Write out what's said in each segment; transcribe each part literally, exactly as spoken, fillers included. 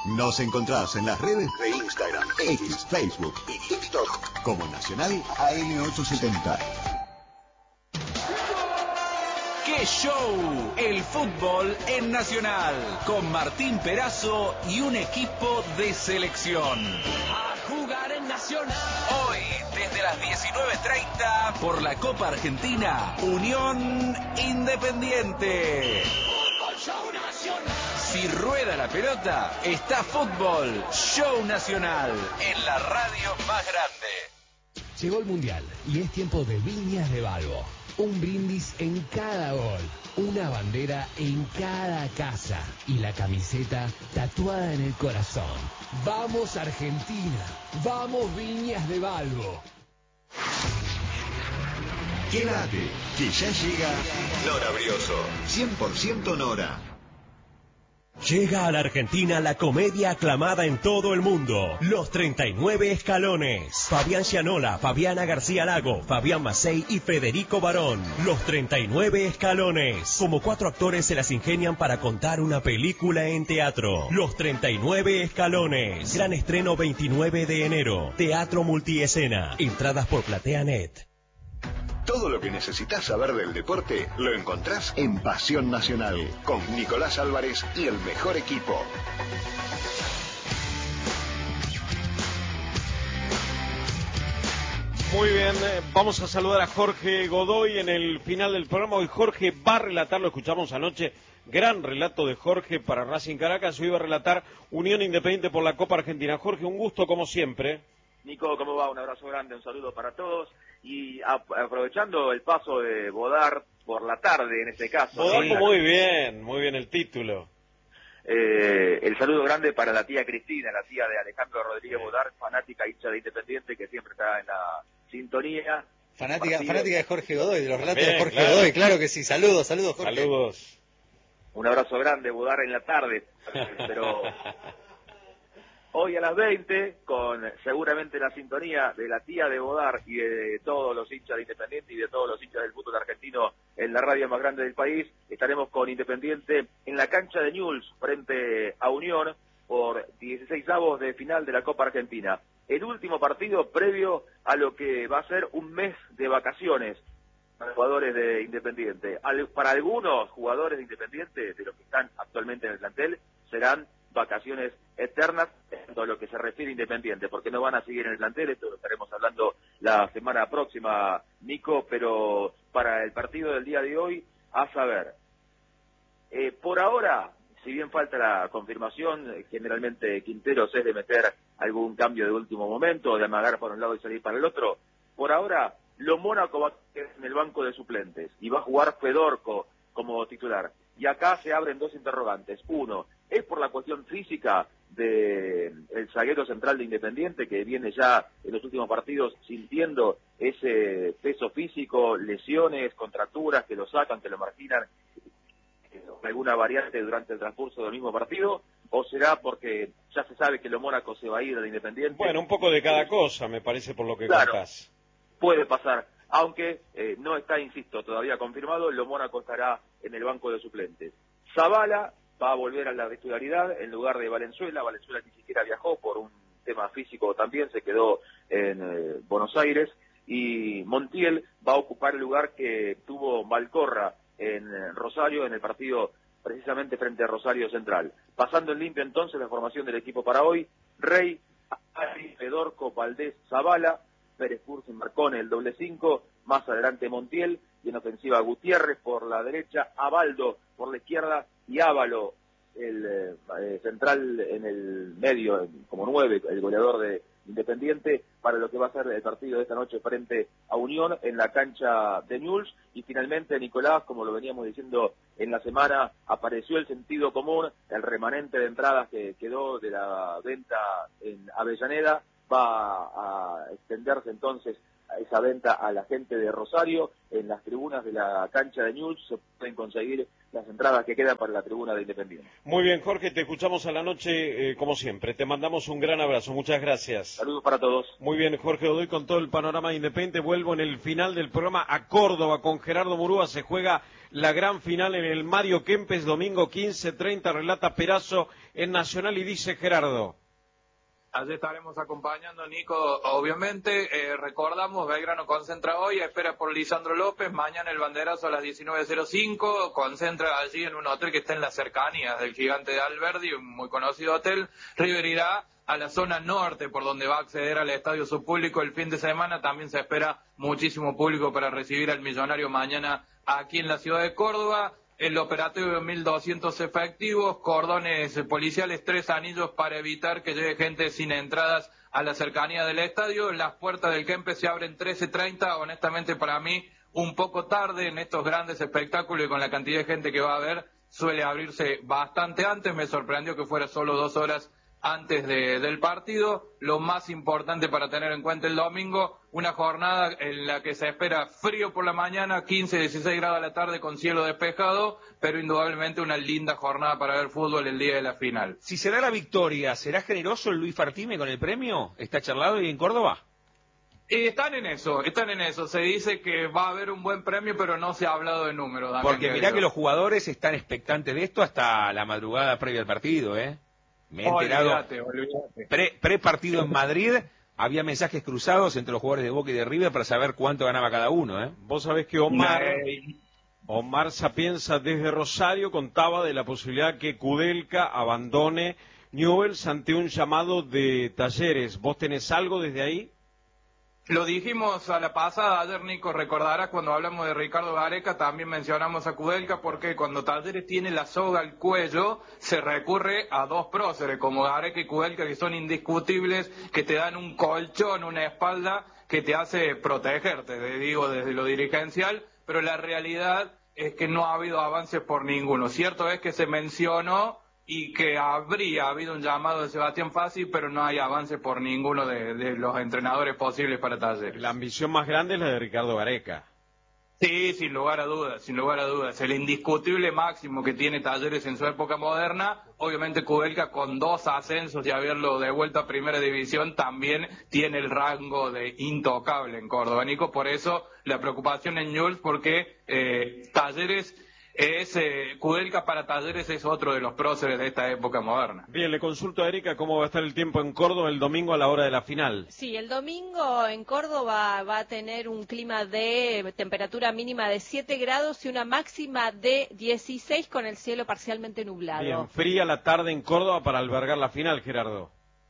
Nos encontrás en las redes de Instagram, X, Facebook y TikTok como Nacional A M ochocientos setenta. ¡Qué show! El fútbol en Nacional, con Martín Perazo y un equipo de selección. A jugar en Nacional. Hoy, desde las diecinueve treinta, por la Copa Argentina, Unión Independiente. Fútbol Show Nacional. Si rueda la pelota, está Fútbol Show Nacional, en la radio más grande. Llegó el Mundial y es tiempo de Viñas de Balbo. Un brindis en cada gol, una bandera en cada casa y la camiseta tatuada en el corazón. ¡Vamos Argentina! ¡Vamos Viñas de Balbo! Quédate, que ya llega Nora Brioso, cien por ciento Nora. Llega a la Argentina la comedia aclamada en todo el mundo, Los treinta y nueve Escalones. Fabián Gianola, Fabiana García Lago, Fabián Macei y Federico Barón. Los treinta y nueve Escalones. Como cuatro actores se las ingenian para contar una película en teatro. Los treinta y nueve Escalones. Gran estreno veintinueve de enero. Teatro multiescena. Entradas por PlateaNet. Todo lo que necesitas saber del deporte lo encontrás en Pasión Nacional, con Nicolás Álvarez y el mejor equipo. Muy bien, eh, vamos a saludar a Jorge Godoy en el final del programa. Hoy Jorge va a relatar, lo escuchamos anoche, gran relato de Jorge para Racing Caracas. Hoy va a relatar Unión Independiente por la Copa Argentina. Jorge, un gusto como siempre. Nico, ¿cómo va? Un abrazo grande, un saludo para todos. Y a, aprovechando el paso de Bodar por la tarde, en este caso. Bodar, ¿no? muy bien, muy bien el título. Eh, el saludo grande para la tía Cristina, la tía de Alejandro Rodríguez Bodar, fanática hincha de Independiente, que siempre está en la sintonía. Fanática, fanática de Jorge Godoy, de los relatos bien, de Jorge claro. Godoy, claro que sí. Saludos, saludos, Jorge. Saludos. Un abrazo grande, Bodar, en la tarde. Pero hoy a las veinte, con seguramente la sintonía de la tía de Bodar y de todos los hinchas de Independiente y de todos los hinchas del fútbol argentino en la radio más grande del país, estaremos con Independiente en la cancha de Newell's frente a Unión por dieciseisavos de final de la Copa Argentina. El último partido previo a lo que va a ser un mes de vacaciones para los jugadores de Independiente. Al, para algunos jugadores de Independiente, de los que están actualmente en el plantel, serán vacaciones eternas en todo lo que se refiere a Independiente, porque no van a seguir en el plantel. Esto lo estaremos hablando la semana próxima, Nico, pero para el partido del día de hoy, a saber, eh, por ahora, si bien falta la confirmación, generalmente Quinteros es de meter algún cambio de último momento, de amagar por un lado y salir para el otro. Por ahora, lo Mónaco va a quedar en el banco de suplentes y va a jugar Fedorco como titular. Y acá se abren dos interrogantes. Uno, ¿es por la cuestión física del zaguero central de Independiente, que viene ya en los últimos partidos sintiendo ese peso físico, lesiones, contracturas que lo sacan, que lo marginan, alguna variante durante el transcurso del mismo partido? ¿O será porque ya se sabe que lo Mónaco se va a ir de Independiente? Bueno, un poco de cada cosa, me parece, por lo que claro, contás. Puede pasar, aunque eh, no está, insisto, todavía confirmado. Lo Mónaco estará en el banco de suplentes. Zavala va a volver a la titularidad en lugar de Valenzuela. Valenzuela ni siquiera viajó por un tema físico también, se quedó en eh, Buenos Aires. Y Montiel va a ocupar el lugar que tuvo Malcorra en eh, Rosario, en el partido precisamente frente a Rosario Central. Pasando en limpio entonces la formación del equipo para hoy: Rey, Ari, Fedorco, Valdés, Zavala, Pérez Cursi, Marcone, el doble cinco, más adelante Montiel, y en ofensiva Gutiérrez por la derecha, Abaldo por la izquierda y Ávalo, el eh, central en el medio, como nueve, el goleador de Independiente, para lo que va a ser el partido de esta noche frente a Unión en la cancha de Newell's. Y finalmente, Nicolás, como lo veníamos diciendo en la semana, apareció el sentido común, el remanente de entradas que quedó de la venta en Avellaneda va a extenderse entonces a esa venta a la gente de Rosario. En las tribunas de la cancha de Newell's se pueden conseguir las entradas que quedan para la tribuna de Independiente. Muy bien, Jorge, te escuchamos a la noche eh, como siempre. Te mandamos un gran abrazo, muchas gracias. Saludos para todos. Muy bien, Jorge Godoy con todo el panorama de Independiente. Vuelvo en el final del programa a Córdoba con Gerardo Murúa. Se juega la gran final en el Mario Kempes, domingo quince treinta, relata Perazo en Nacional y dice Gerardo. Allí estaremos acompañando, Nico, obviamente. Eh, recordamos, Belgrano concentra hoy, espera por Lisandro López. Mañana el banderazo a las diecinueve cero cinco. Concentra allí en un hotel que está en las cercanías del Gigante de Alberdi, un muy conocido hotel. River irá a la zona norte, por donde va a acceder al estadio subpúblico el fin de semana. También se espera muchísimo público para recibir al Millonario mañana aquí en la ciudad de Córdoba. El operativo de mil doscientos efectivos, cordones policiales, tres anillos para evitar que llegue gente sin entradas a la cercanía del estadio. Las puertas del Kempes se abren trece treinta, honestamente para mí un poco tarde en estos grandes espectáculos y con la cantidad de gente que va a haber, suele abrirse bastante antes. Me sorprendió que fuera solo dos horas antes de, del partido. Lo más importante para tener en cuenta el domingo, una jornada en la que se espera frío por la mañana, quince, dieciséis grados a la tarde con cielo despejado, pero indudablemente una linda jornada para ver fútbol el día de la final. Si se da la victoria, ¿será generoso el Luis Fartime con el premio? ¿Está charlado y en Córdoba? Y están en eso, están en eso. Se dice que va a haber un buen premio, pero no se ha hablado de números. Damián, Porque mirá que los jugadores están expectantes de esto hasta la madrugada previa al partido, ¿eh? Me he enterado, olvídate, olvídate. Pre, pre-partido en Madrid, había mensajes cruzados entre los jugadores de Boca y de River para saber cuánto ganaba cada uno, ¿eh? Vos sabés que Omar, Omar Sapienza desde Rosario contaba de la posibilidad que Kudelka abandone Newell's ante un llamado de Talleres. ¿Vos tenés algo desde ahí? Lo dijimos a la pasada, ayer Nico, recordarás cuando hablamos de Ricardo Gareca, también mencionamos a Kudelka, porque cuando Talleres tiene la soga al cuello, se recurre a dos próceres como Gareca y Kudelka, que son indiscutibles, que te dan un colchón, una espalda que te hace protegerte, te digo, desde lo dirigencial, pero la realidad es que no ha habido avances por ninguno. Cierto es que se mencionó y que habría habido un llamado de Sebastián Fassi, pero no hay avance por ninguno de, de los entrenadores posibles para Talleres. La ambición más grande es la de Ricardo Gareca. Sí, sin lugar a dudas, sin lugar a dudas. El indiscutible máximo que tiene Talleres en su época moderna, obviamente Kudelka con dos ascensos y haberlo devuelto a Primera División también tiene el rango de intocable en Córdoba, Nico. Por eso la preocupación en Newell's, porque eh, Talleres... Es, eh, Kudelka para Talleres es otro de los próceres de esta época moderna. Bien, le consulto a Erika cómo va a estar el tiempo en Córdoba el domingo a la hora de la final. Sí, el domingo en Córdoba va a tener un clima de temperatura mínima de siete grados y una máxima de dieciséis con el cielo parcialmente nublado. Bien, fría la tarde en Córdoba para albergar la final, Gerardo.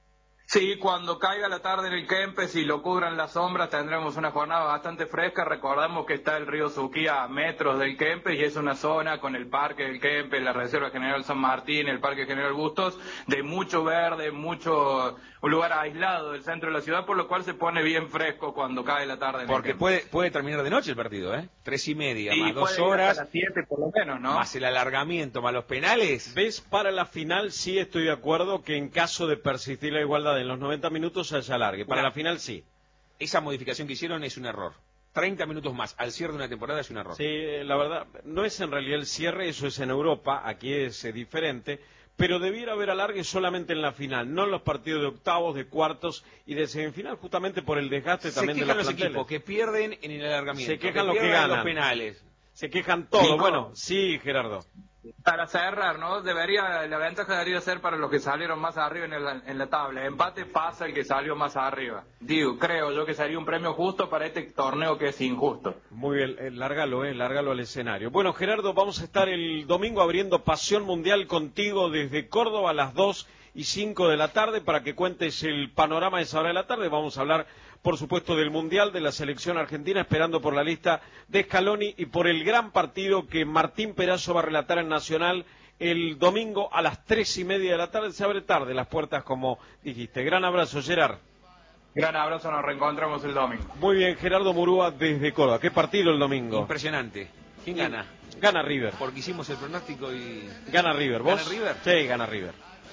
Sí, cuando caiga la tarde en el Kempes y lo cubran las sombras tendremos una jornada bastante fresca. Recordamos que está el río Suquía a metros del Kempes y es una zona con el parque del Kempes, la Reserva General San Martín, el Parque General Bustos, de mucho verde, mucho un lugar aislado del centro de la ciudad, por lo cual se pone bien fresco cuando cae la tarde en Porque el puede, puede terminar de noche el partido, ¿eh? Tres y media, y más dos puede ir horas, hasta las siete por lo menos, ¿no? más el alargamiento, más los penales. ¿Ves? Para la final sí estoy de acuerdo que en caso de persistir la igualdad en los noventa minutos se alargue. Para Una- la final sí. Esa modificación que hicieron es un error. treinta minutos más al cierre de una temporada es un error. Sí, la verdad, no es en realidad el cierre, eso es en Europa, aquí es eh, diferente, pero debiera haber alargue solamente en la final, no en los partidos de octavos, de cuartos y de semifinal, justamente por el desgaste Se también de quejan los los planteles. equipos que pierden en el alargamiento. Se quejan los que pierden ganan. los penales. Se quejan todos. Nico. Bueno, sí, Gerardo. Para cerrar, ¿no? Debería, la ventaja debería ser para los que salieron más arriba en, el- en la tabla. Empate pasa el que salió más arriba. Digo, creo yo que sería un premio justo para este torneo que es injusto. Muy bien, eh, lárgalo, eh, lárgalo al escenario. Bueno, Gerardo, vamos a estar el domingo abriendo Pasión Mundial contigo desde Córdoba a las dos y cinco de la tarde para que cuentes el panorama de esa hora de la tarde. Vamos a hablar, por supuesto, del Mundial, de la selección argentina, esperando por la lista de Scaloni y por el gran partido que Martín Perazo va a relatar en Nacional el domingo a las tres y media de la tarde. Se abre tarde las puertas, como dijiste. Gran abrazo, Gerard. Gran abrazo, nos reencontramos el domingo. Muy bien, Gerardo Murúa desde Córdoba. ¿Qué partido el domingo? Impresionante. ¿Quién gana? Gana River. Porque hicimos el pronóstico y... Gana River. ¿Vos? ¿Gana River? Sí, gana River.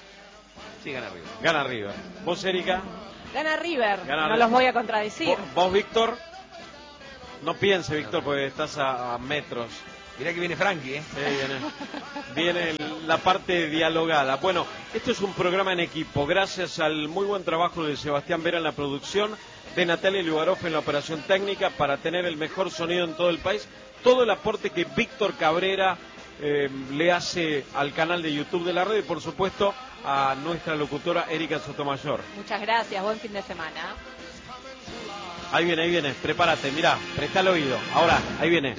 Sí, gana River. Gana River. ¿Vos, Erika? Gana River, Gana no River. los voy a contradecir. ¿Vos, vos, Víctor? No piense, Víctor, porque estás a, a metros. Mirá que viene Frankie, ¿eh? Sí, viene, viene la parte dialogada. Bueno, esto es un programa en equipo. Gracias al muy buen trabajo de Sebastián Vera en la producción, de Natalia Lugaroff en la operación técnica para tener el mejor sonido en todo el país. Todo el aporte que Víctor Cabrera eh, le hace al canal de YouTube de la red y por supuesto a nuestra locutora Erika Sotomayor. Muchas gracias, buen fin de semana. Ahí viene, ahí viene, prepárate, mirá, presta el oído. Ahora, ahí viene.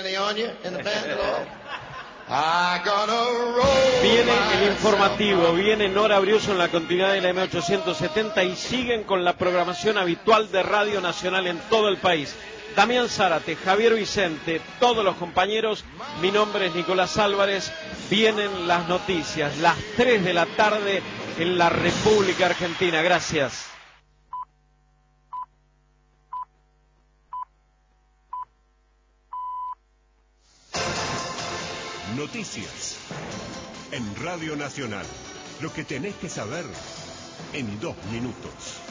Viene el informativo, viene Nora Briuso en la continuidad de la M ochocientos setenta y siguen con la programación habitual de Radio Nacional en todo el país. Damián Zárate, Javier Vicente, todos los compañeros, mi nombre es Nicolás Álvarez, vienen las noticias, las tres de la tarde en la República Argentina. Gracias. Noticias en Radio Nacional. Lo que tenés que saber en dos minutos.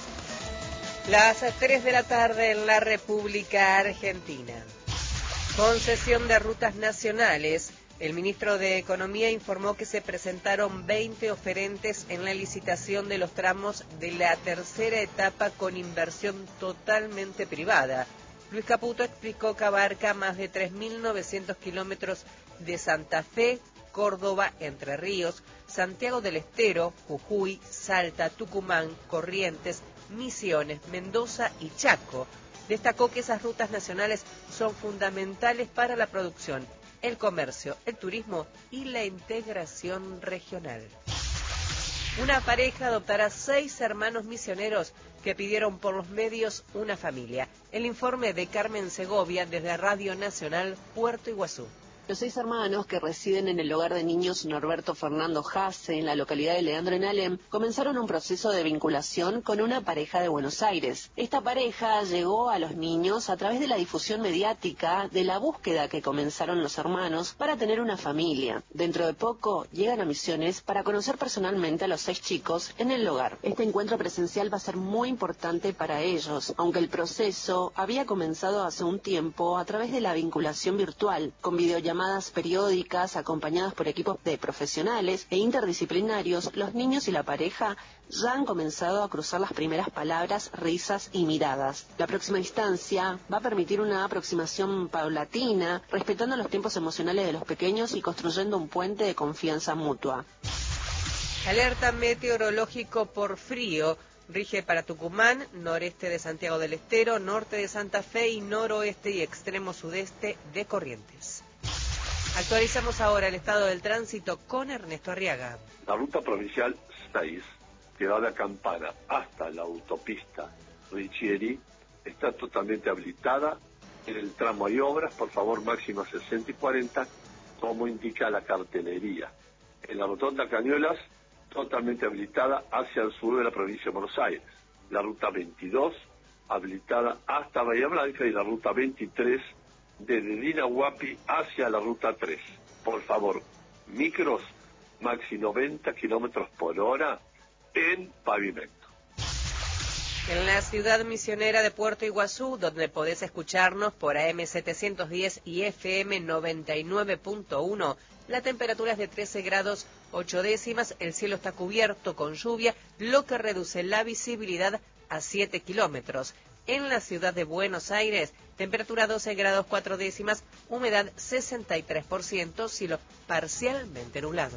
Las tres de la tarde en la República Argentina. Concesión de rutas nacionales. El ministro de Economía informó que se presentaron veinte oferentes en la licitación de los tramos de la tercera etapa con inversión totalmente privada. Luis Caputo explicó que abarca más de tres mil novecientos kilómetros de Santa Fe, Córdoba, Entre Ríos, Santiago del Estero, Jujuy, Salta, Tucumán, Corrientes, Misiones, Mendoza y Chaco. Destacó que esas rutas nacionales son fundamentales para la producción, el comercio, el turismo y la integración regional. Una pareja adoptará seis hermanos misioneros que pidieron por los medios una familia. El informe de Carmen Segovia desde Radio Nacional Puerto Iguazú. Los seis hermanos que residen en el hogar de niños Norberto Fernando Jase, en la localidad de Leandro en Alem, comenzaron un proceso de vinculación con una pareja de Buenos Aires. Esta pareja llegó a los niños a través de la difusión mediática de la búsqueda que comenzaron los hermanos para tener una familia. Dentro de poco llegan a Misiones para conocer personalmente a los seis chicos en el hogar. Este encuentro presencial va a ser muy importante para ellos, aunque el proceso había comenzado hace un tiempo a través de la vinculación virtual, con videollamadas llamadas periódicas acompañadas por equipos de profesionales e interdisciplinarios. Los niños y la pareja ya han comenzado a cruzar las primeras palabras, risas y miradas. La próxima instancia va a permitir una aproximación paulatina, respetando los tiempos emocionales de los pequeños y construyendo un puente de confianza mutua. Alerta meteorológico por frío. Rige para Tucumán, noreste de Santiago del Estero, norte de Santa Fe y noroeste y extremo sudeste de Corrientes. Actualizamos ahora el estado del tránsito con Ernesto Arriaga. La ruta provincial seis, que va de Campana hasta la autopista Richieri, está totalmente habilitada. En el tramo hay obras, por favor, máxima sesenta y cuarenta, como indica la cartelería. En la rotonda Cañuelas, totalmente habilitada hacia el sur de la provincia de Buenos Aires. La ruta veintidós, habilitada hasta Bahía Blanca, y la ruta veintitrés, desde Dinahuapi hacia la ruta tres. Por favor, micros, maxi noventa kilómetros por hora en pavimento. En la ciudad misionera de Puerto Iguazú, donde podés escucharnos por A M setecientos diez y F M noventa y nueve punto uno, la temperatura es de trece grados ocho décimas, el cielo está cubierto con lluvia, lo que reduce la visibilidad a siete kilómetros. En la ciudad de Buenos Aires, temperatura doce grados cuatro décimas, humedad sesenta y tres por ciento, cielo parcialmente nublado.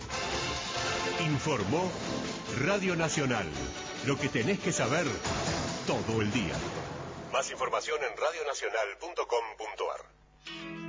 Informó Radio Nacional. Lo que tenés que saber todo el día. Más información en radio nacional punto com punto a r.